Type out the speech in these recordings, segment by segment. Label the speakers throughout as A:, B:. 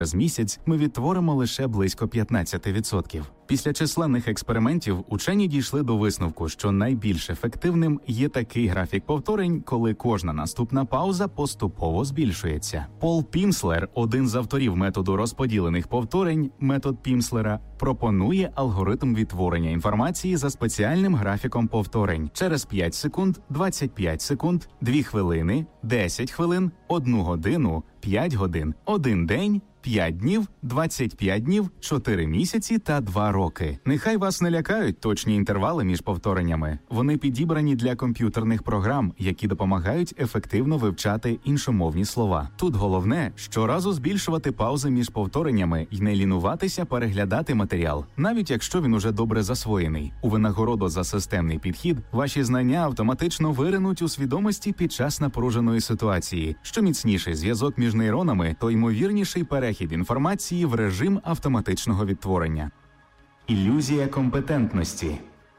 A: З місяць ми відтворимо лише близько 15%. Після численних експериментів учені дійшли до висновку, що найбільш ефективним є такий графік повторень, коли кожна наступна пауза поступово збільшується. Пол Пімслер, один з авторів методу розподілених повторень, метод Пімслера, пропонує алгоритм відтворення інформації за спеціальним графіком повторень через 5 секунд, 25 секунд, 2 хвилини, 10 хвилин, 1 годину, 5 годин, 1 день, 5 днів, 25 днів, 4 місяці та 2 роки. Нехай вас не лякають точні інтервали між повтореннями. Вони підібрані для комп'ютерних програм, які допомагають ефективно вивчати іншомовні слова. Тут головне – щоразу збільшувати паузи між повтореннями і не лінуватися переглядати матеріал, навіть якщо він уже добре засвоєний. У винагороду за системний підхід ваші знання автоматично виринуть у свідомості під час напруженої ситуації. Що міцніший зв'язок між нейронами, то ймовірніший перехід інформації в режим автоматичного відтворення. Ілюзія компетентності.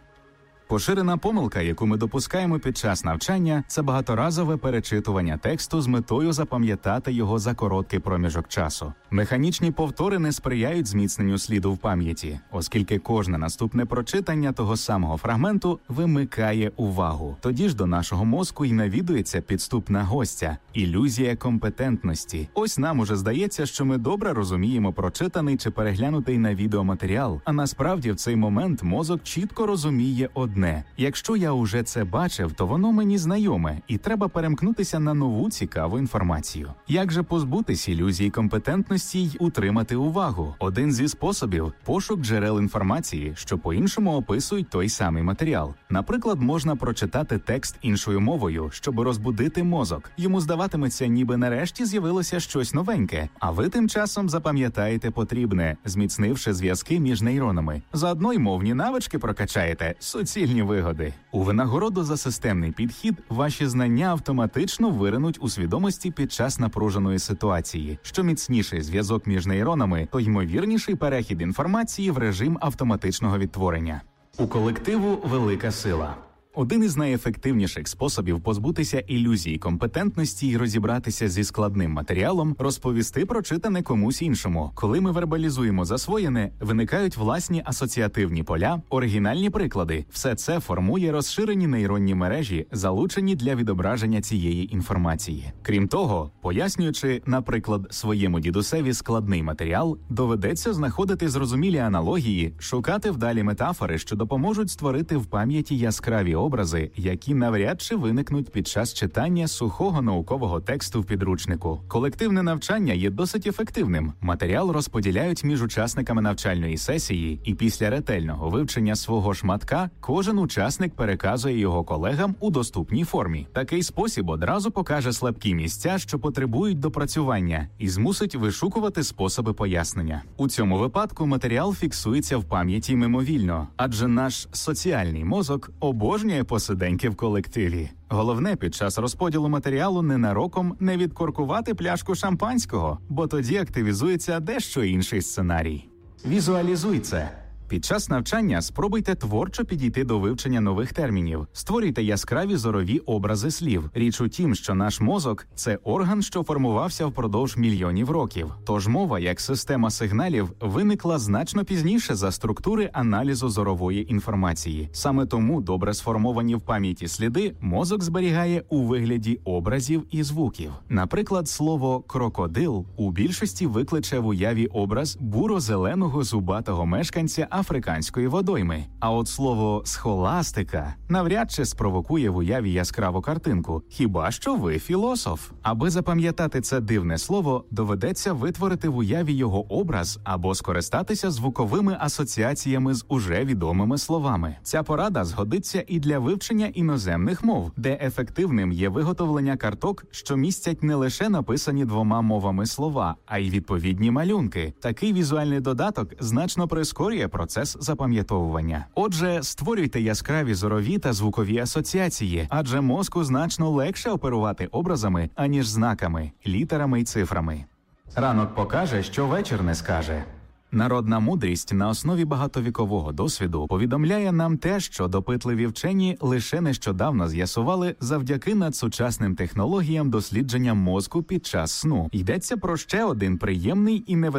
A: Поширена помилка, яку ми допускаємо під час навчання, це багаторазове перечитування тексту з метою запам'ятати його за короткий проміжок часу. Механічні повтори не сприяють зміцненню сліду в пам'яті, оскільки кожне наступне прочитання того самого фрагменту вимикає увагу. Тоді ж до нашого мозку й навідується підступна гостя – ілюзія компетентності. Ось нам уже здається, що ми добре розуміємо прочитаний чи переглянутий на відеоматеріал, а насправді в цей момент мозок чітко розуміє одне. Якщо я уже це бачив, то воно мені знайоме, і треба перемкнутися на нову цікаву інформацію. Як же позбутись ілюзії компетентності й утримати увагу? Один зі способів – пошук джерел інформації, що по-іншому описують той самий матеріал. Наприклад, можна прочитати текст іншою мовою, щоб розбудити мозок. Йому здаватиметься, ніби нарешті з'явилося щось новеньке, а ви тим часом запам'ятаєте потрібне, зміцнивши зв'язки між нейронами. Заодно й мовні навички прокачаєте, суцільні вигоди. У винагороду за системний підхід ваші знання автоматично виринуть у свідомості під час напруженої ситуації. Що міцніший зв'язок між нейронами, то ймовірніший перехід інформації в режим автоматичного відтворення. У колективу велика сила. Один із найефективніших способів позбутися ілюзії компетентності і розібратися зі складним матеріалом – розповісти прочитане комусь іншому. Коли ми вербалізуємо засвоєне, виникають власні асоціативні поля, оригінальні приклади. Все це формує розширені нейронні мережі, залучені для відображення цієї інформації. Крім того, пояснюючи, наприклад, своєму дідусеві складний матеріал, доведеться знаходити зрозумілі аналогії, шукати вдалі метафори, що допоможуть створити в пам'яті яскраві образи, які навряд чи виникнуть під час читання сухого наукового тексту в підручнику. Колективне навчання є досить ефективним. Матеріал розподіляють між учасниками навчальної сесії, і після ретельного вивчення свого шматка кожен учасник переказує його колегам у доступній формі. Такий спосіб одразу покаже слабкі місця, що потребують допрацювання, і змусить вишукувати способи пояснення. У цьому випадку матеріал фіксується в пам'яті мимовільно, адже наш соціальний мозок обожнює посиденьки в колективі. Головне під час розподілу матеріалу ненароком не відкоркувати пляшку шампанського, бо тоді активізується дещо інший сценарій. Візуалізуй це. Під час навчання спробуйте творчо підійти до вивчення нових термінів. Створюйте яскраві зорові образи слів. Річ у тім, що наш мозок – це орган, що формувався впродовж мільйонів років. Тож мова, як система сигналів, виникла значно пізніше за структури аналізу зорової інформації. Саме тому добре сформовані в пам'яті сліди мозок зберігає у вигляді образів і звуків. Наприклад, слово «крокодил» у більшості викличе в уяві образ буро-зеленого зубатого мешканця африканської водойми. А от слово «схоластика» навряд чи спровокує в уяві яскраву картинку. Хіба що ви філософ. Аби запам'ятати це дивне слово, доведеться витворити в уяві його образ або скористатися звуковими асоціаціями з уже відомими словами. Ця порада згодиться і для вивчення іноземних мов, де ефективним є виготовлення карток, що містять не лише написані двома мовами слова, а й відповідні малюнки. Такий візуальний додаток значно прискорює процес запам'ятовування. Отже, створюйте яскраві зорові та звукові асоціації, адже мозку значно легше оперувати образами, аніж знаками, літерами й цифрами. Ранок покаже, що вечір не скаже. Народна мудрість на основі багатовікового досвіду повідомляє нам те, що допитливі вчені лише нещодавно з'ясували завдяки надсучасним технологіям дослідження мозку під час сну. Йдеться про ще один приємний і